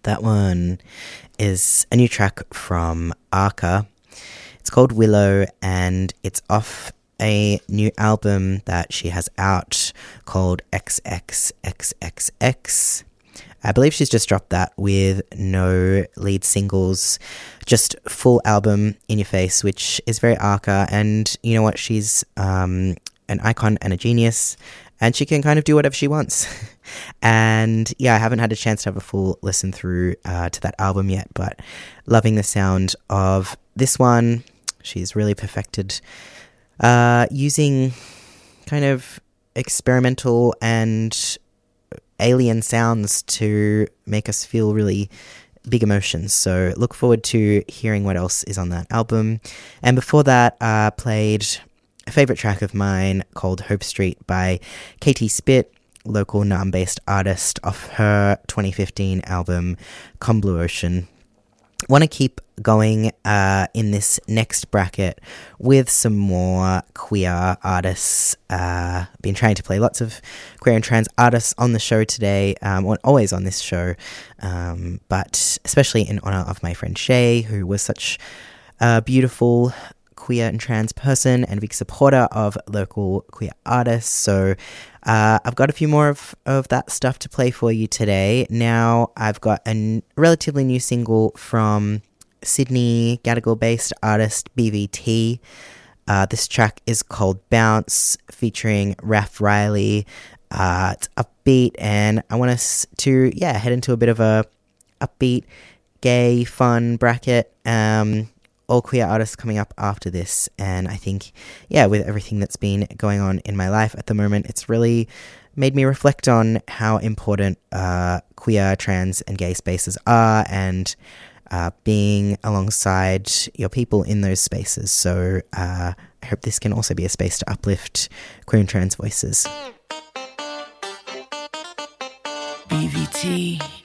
That one is a new track from Arca. It's called Willow, and it's off a new album that she has out called XXXXX. I believe she's just dropped that with no lead singles, just full album in your face, which is very Arca. And you know what? She's an icon and a genius, and she can kind of do whatever she wants. And yeah, I haven't had a chance to have a full listen through to that album yet, but loving the sound of this one. She's really perfected using kind of experimental and alien sounds to make us feel really big emotions. So look forward to hearing what else is on that album. And before that, played a favourite track of mine called Hope Street by Katie Spit, local Naarm-based artist, off her 2015 album Come Blue Ocean. Want to keep going in this next bracket with some more queer artists. Been trying to play lots of queer and trans artists on the show today, always on this show, but especially in honour of my friend Shay, who was such a beautiful queer and trans person and big supporter of local queer artists. So I've got a few more of that stuff to play for you today. Now I've got a relatively new single from Sydney Gadigal-based artist BVT. This track is called Bounce, featuring Raph Riley. It's upbeat, and I want us to head into a bit of a upbeat, gay, fun bracket. All queer artists coming up after this, and I think, with everything that's been going on in my life at the moment, it's really made me reflect on how important queer, trans, and gay spaces are, and being alongside your people in those spaces. So I hope this can also be a space to uplift queer and trans voices. BVT.